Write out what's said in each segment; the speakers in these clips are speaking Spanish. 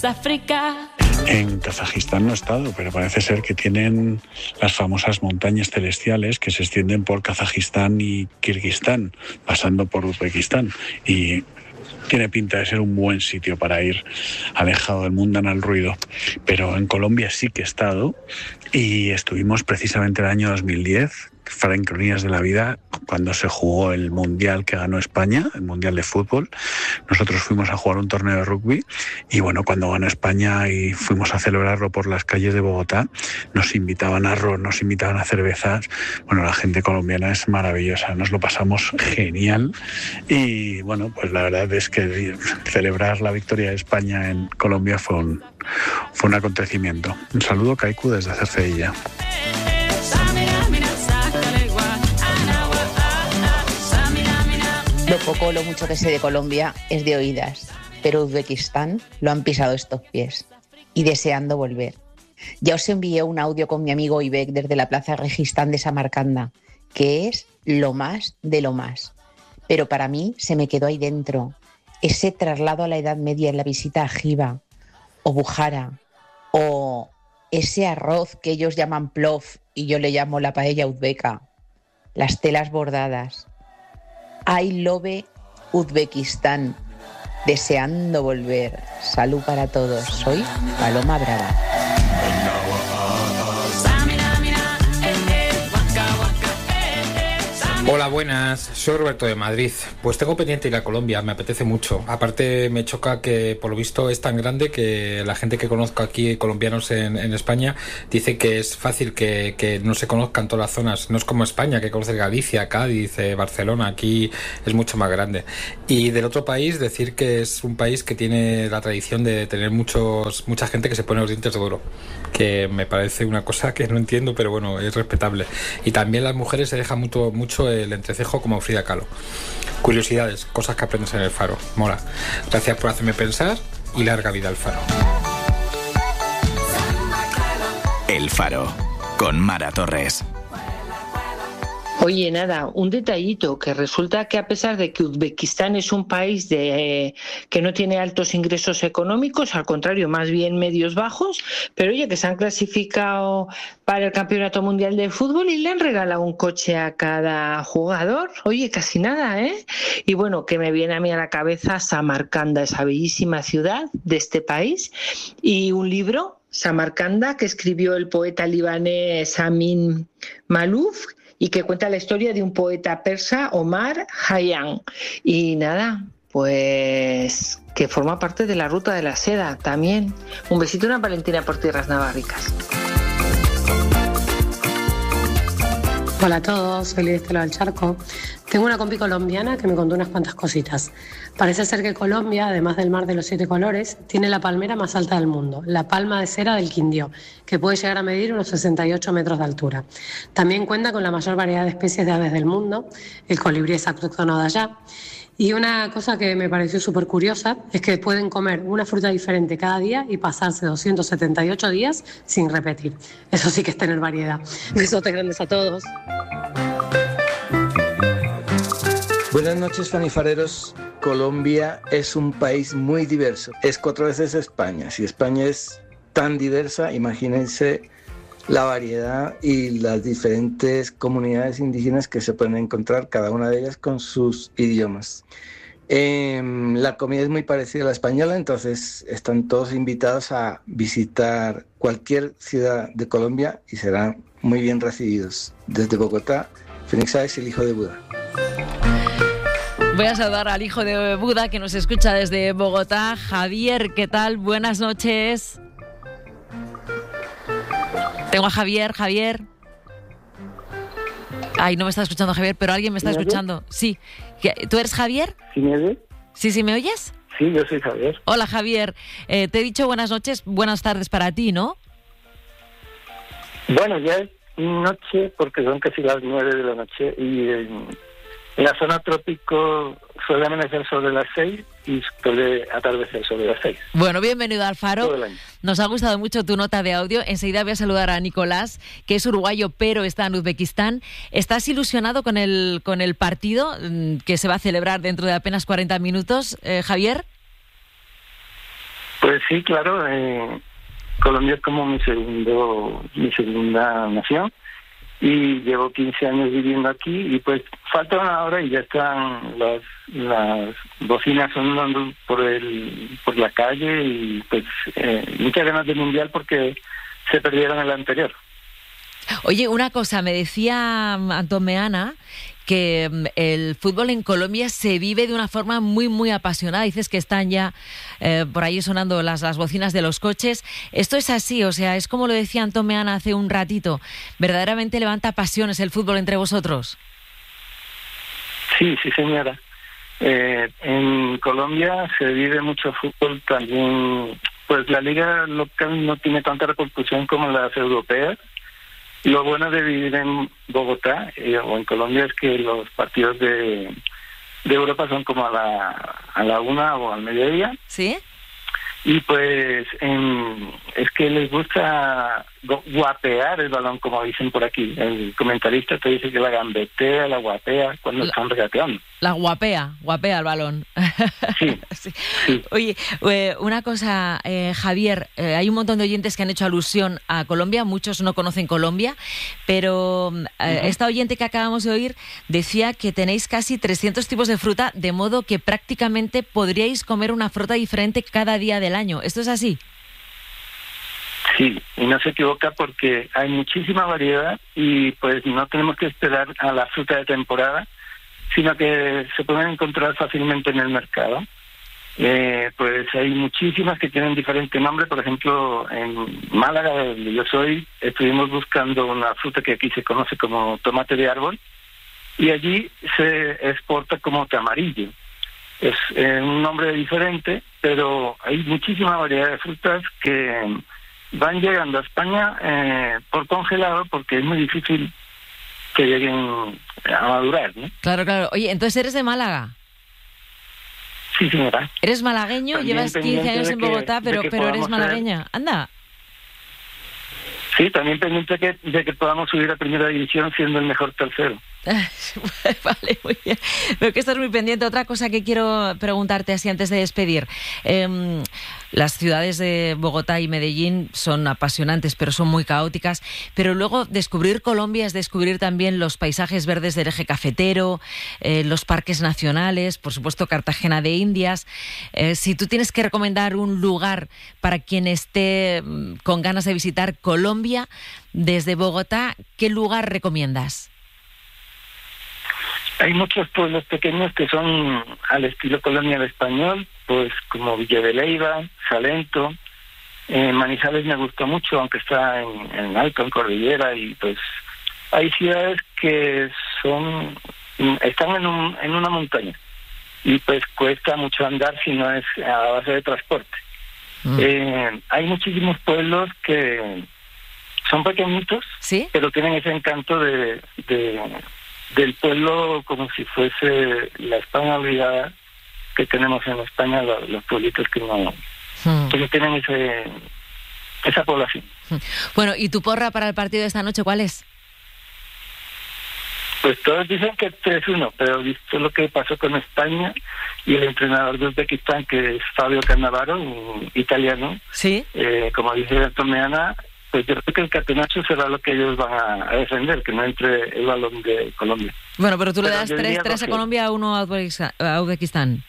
África. En Kazajistán no he estado, pero parece ser que tienen las famosas montañas celestiales que se extienden por Kazajistán y Kirguistán, pasando por Uzbekistán. Y tiene pinta de ser un buen sitio para ir, alejado del mundanal ruido. Pero en Colombia sí que he estado y estuvimos precisamente el año 2010, Franconías de la vida, cuando se jugó el Mundial que ganó España, el Mundial de Fútbol. Nosotros fuimos a jugar un torneo de rugby y bueno, cuando ganó España y fuimos a celebrarlo por las calles de Bogotá, nos invitaban a arroz, nos invitaban a cervezas. Bueno, la gente colombiana es maravillosa, nos lo pasamos genial y bueno, pues la verdad es que celebrar la victoria de España en Colombia fue un acontecimiento. Un saludo, Kaiku, desde Cercedilla. Lo poco o lo mucho que sé de Colombia es de oídas, pero Uzbekistán lo han pisado estos pies y deseando volver. Ya os envié un audio con mi amigo Ibek desde la Plaza Registán de Samarcanda, que es lo más de lo más. Pero para mí se me quedó ahí dentro ese traslado a la Edad Media en la visita a Jiva o Bujara, o ese arroz que ellos llaman plov y yo le llamo la paella uzbeca, las telas bordadas. I love Uzbekistán, deseando volver. Salud para todos. Soy Paloma Brava. Hola, buenas. Soy Roberto de Madrid. Pues tengo pendiente ir a Colombia, me apetece mucho. Aparte me choca que por lo visto es tan grande que la gente que conozco aquí, colombianos en España, dice que es fácil que no se conozcan todas las zonas. No es como España, que conoce Galicia, Cádiz, Barcelona. Aquí es mucho más grande. Y del otro país, decir que es un país que tiene la tradición de tener mucha gente que se pone los dientes de oro, que me parece una cosa que no entiendo, pero bueno, es respetable. Y también las mujeres se dejan mucho el entrecejo como Frida Kahlo. Curiosidades, cosas que aprendes en El Faro. Mola. Gracias por hacerme pensar y larga vida al Faro. El Faro, con Mara Torres. Oye, nada, un detallito, que resulta que a pesar de que Uzbekistán es un país que no tiene altos ingresos económicos, al contrario, más bien medios bajos, pero oye, que se han clasificado para el Campeonato Mundial de Fútbol y le han regalado un coche a cada jugador. Oye, casi nada, ¿eh? Y bueno, que me viene a mí a la cabeza Samarcanda, esa bellísima ciudad de este país, y un libro, Samarcanda, que escribió el poeta libanés Amin Malouf, y que cuenta la historia de un poeta persa, Omar Khayyam. Y nada, pues que forma parte de la Ruta de la Seda también. Un besito, una Valentina por tierras navarricas. Hola a todos, soy Lidia Estela del Charco. Tengo una compi colombiana que me contó unas cuantas cositas. Parece ser que Colombia, además del mar de los 7 colores, tiene la palmera más alta del mundo, la palma de cera del Quindío, que puede llegar a medir unos 68 metros de altura. También cuenta con la mayor variedad de especies de aves del mundo, el colibrí es autóctono de allá. Y una cosa que me pareció súper curiosa es que pueden comer una fruta diferente cada día y pasarse 278 días sin repetir. Eso sí que es tener variedad. Besotes grandes a todos. Buenas noches, fanifareros. Colombia es un país muy diverso. Es 4 veces España. Si España es tan diversa, imagínense la variedad y las diferentes comunidades indígenas que se pueden encontrar, cada una de ellas con sus idiomas. La comida es muy parecida a la española, entonces están todos invitados a visitar cualquier ciudad de Colombia y serán muy bien recibidos. Desde Bogotá, Fénix Sáez, el hijo de Buda. Voy a saludar al hijo de Buda que nos escucha desde Bogotá. Javier, ¿qué tal? Buenas noches. Tengo a Javier. Ay, no me está escuchando Javier, pero alguien me está escuchando. Sí. ¿Tú eres Javier? ¿Sí me oyes? ¿Sí, me oyes? Sí, yo soy Javier. Hola, Javier. Te he dicho buenas noches, buenas tardes para ti, ¿no? Bueno, ya es noche porque son casi las 9 de la noche y en la zona trópico suele amanecer sobre las 6 y suele atardecer sobre las 6. Bueno, bienvenido al Faro. Nos ha gustado mucho tu nota de audio. Enseguida voy a saludar a Nicolás, que es uruguayo pero está en Uzbekistán. ¿Estás ilusionado con el partido que se va a celebrar dentro de apenas 40 minutos, Javier? Pues sí, claro. Colombia es como mi segunda nación. Y llevo 15 años viviendo aquí y pues falta una hora y ya están las bocinas sonando por la calle y pues muchas ganas de mundial porque se perdieron el anterior. Oye, una cosa, me decía Antón Meana que el fútbol en Colombia se vive de una forma muy, muy apasionada. Dices que están ya por ahí sonando las bocinas de los coches. ¿Esto es así? O sea, es como lo decía Antón Meana hace un ratito. ¿Verdaderamente levanta pasiones el fútbol entre vosotros? Sí, señora. En Colombia se vive mucho fútbol también. Pues la liga local no tiene tanta repercusión como las europeas. Lo bueno de vivir en Bogotá o en Colombia es que los partidos de Europa son como a la 1 o al mediodía. ¿Sí? Y pues es que les gusta guapear el balón, como dicen por aquí. El comentarista te dice que la gambetea, la guapea cuando están regateando. La guapea el balón. Sí. Sí. Oye, una cosa, Javier, hay un montón de oyentes que han hecho alusión a Colombia, muchos no conocen Colombia, pero esta oyente que acabamos de oír decía que tenéis casi 300 tipos de fruta, de modo que prácticamente podríais comer una fruta diferente cada día del año. ¿Esto es así? Sí, y no se equivoca porque hay muchísima variedad y pues no tenemos que esperar a la fruta de temporada, sino que se pueden encontrar fácilmente en el mercado. Pues hay muchísimas que tienen diferente nombre. Por ejemplo, en Málaga, donde yo soy, estuvimos buscando una fruta que aquí se conoce como tomate de árbol y allí se exporta como tamarillo. Es un nombre diferente, pero hay muchísima variedad de frutas que van llegando a España por congelado porque es muy difícil que lleguen a madurar, ¿no? Claro. Oye, entonces eres de Málaga. Sí, señora. ¿Eres malagueño? También llevas 15 años en Bogotá, pero eres malagueña. Anda. Sí, también pendiente de que podamos subir a primera división siendo el mejor tercero. Vale, muy bien. Veo que estás muy pendiente. Otra cosa que quiero preguntarte así antes de despedir. Las ciudades de Bogotá y Medellín son apasionantes, pero son muy caóticas. Pero luego descubrir Colombia es descubrir también los paisajes verdes del eje cafetero, los parques nacionales, por supuesto Cartagena de Indias. Si tú tienes que recomendar un lugar para quien esté con ganas de visitar Colombia desde Bogotá, ¿qué lugar recomiendas? Hay muchos pueblos pequeños que son al estilo colonial español, pues como Villa de Leyva, Salento, Manizales me gustó mucho, aunque está en alto, en cordillera, y pues hay ciudades que están en una montaña y pues cuesta mucho andar si no es a base de transporte. Hay muchísimos pueblos que son pequeñitos, ¿sí?, pero tienen ese encanto del pueblo, como si fuese la España olvidada que tenemos en España, los pueblitos que no tienen esa población. Bueno, ¿y tu porra para el partido de esta noche cuál es? Pues todos dicen que 3-1, pero visto lo que pasó con España y el entrenador de Uzbekistán, que es Fabio Cannavaro, un italiano, ¿sí?, como dice Antón Meana, pues yo creo que el catenacho será lo que ellos van a defender, que no entre el balón de Colombia. Bueno, pero tú le das 3 a Colombia, 1 a Uzbekistán.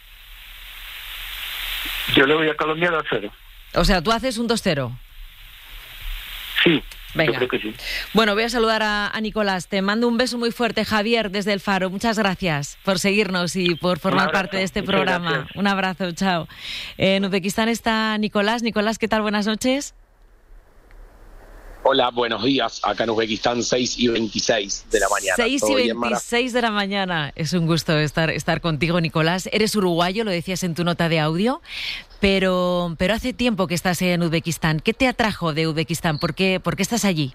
Yo le voy a Colombia 2-0. O sea, tú haces un 2-0. Sí, venga. Yo creo que sí. Bueno, voy a saludar a Nicolás. Te mando un beso muy fuerte, Javier, desde El Faro. Muchas gracias por seguirnos y por formar parte de este programa. Gracias. Un abrazo, chao. En Uzbekistán está Nicolás. Nicolás, ¿qué tal? Buenas noches. Hola, buenos días. Acá en Uzbekistán, 6:26 de la mañana. 6:26 de la mañana. Es un gusto estar contigo, Nicolás. Eres uruguayo, lo decías en tu nota de audio, pero hace tiempo que estás en Uzbekistán. ¿Qué te atrajo de Uzbekistán? ¿Por qué estás allí?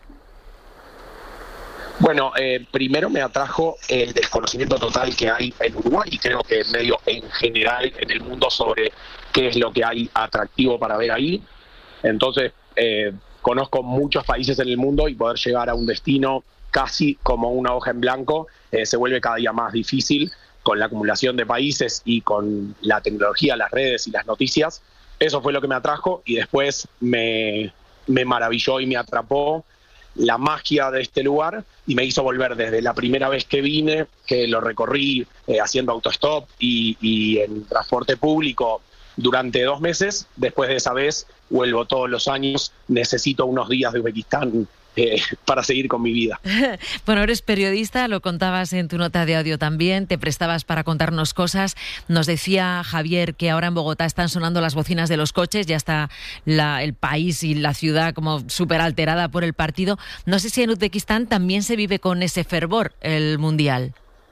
Bueno, primero me atrajo el desconocimiento total que hay en Uruguay y creo que medio en general en el mundo sobre qué es lo que hay atractivo para ver ahí. Entonces, conozco muchos países en el mundo y poder llegar a un destino casi como una hoja en blanco se vuelve cada día más difícil con la acumulación de países y con la tecnología, las redes y las noticias. Eso fue lo que me atrajo y después me maravilló y me atrapó la magia de este lugar y me hizo volver desde la primera vez que vine, que lo recorrí haciendo autostop y en transporte público durante 2 meses. Después de esa vez vuelvo todos los años, necesito unos días de Uzbekistán para seguir con mi vida. Bueno, eres periodista, lo contabas en tu nota de audio también, te prestabas para contarnos cosas. Nos decía Javier que ahora en Bogotá están sonando las bocinas de los coches, ya está el país y la ciudad como súper alterada por el partido. No sé si en Uzbekistán también se vive con ese fervor el Mundial.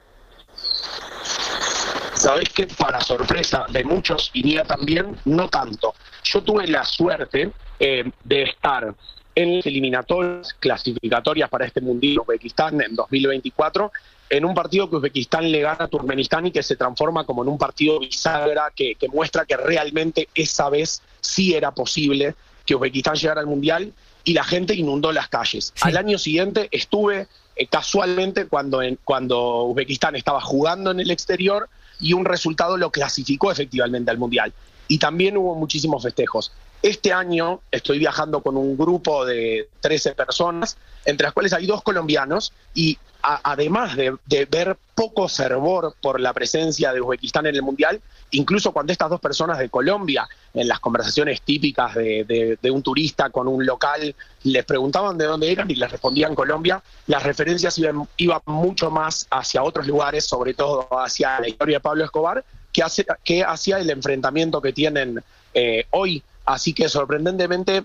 Sabés que para sorpresa de muchos, y mía también, no tanto. Yo tuve la suerte de estar en las eliminatorias clasificatorias para este Mundial Uzbekistán en 2024, en un partido que Uzbekistán le gana a Turkmenistán y que se transforma como en un partido bisagra que muestra que realmente esa vez sí era posible que Uzbekistán llegara al Mundial y la gente inundó las calles. Sí. Al año siguiente estuve casualmente cuando Uzbekistán estaba jugando en el exterior y un resultado lo clasificó efectivamente al Mundial. Y también hubo muchísimos festejos. Este año estoy viajando con un grupo de 13 personas, entre las cuales hay 2 colombianos, y además de ver poco fervor por la presencia de Uzbekistán en el Mundial, incluso cuando estas 2 personas de Colombia, en las conversaciones típicas de un turista con un local, les preguntaban de dónde eran y les respondían Colombia, las referencias iban mucho más hacia otros lugares, sobre todo hacia la historia de Pablo Escobar, que hacia el enfrentamiento que tienen hoy. Así que sorprendentemente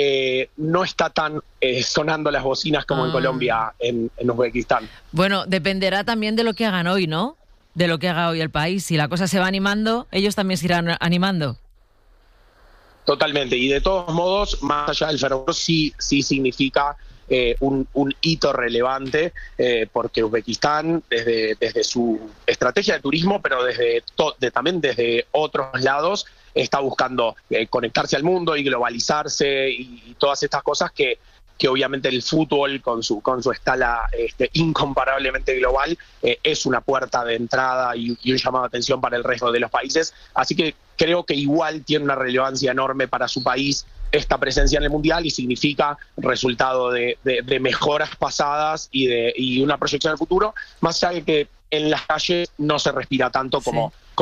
no está tan sonando las bocinas como en Colombia, en Uzbekistán. Bueno, dependerá también de lo que hagan hoy, ¿no? De lo que haga hoy el país. Si la cosa se va animando, ellos también se irán animando. Totalmente. Y de todos modos, más allá del fervor, sí significa un hito relevante, porque Uzbekistán, desde su estrategia de turismo, pero también desde otros lados, está buscando conectarse al mundo y globalizarse y todas estas cosas que obviamente el fútbol con su escala incomparablemente global es una puerta de entrada y un llamado de atención para el resto de los países. Así que creo que igual tiene una relevancia enorme para su país esta presencia en el Mundial y significa resultado de mejoras pasadas y una proyección del futuro, más allá de que en las calles no se respira tanto como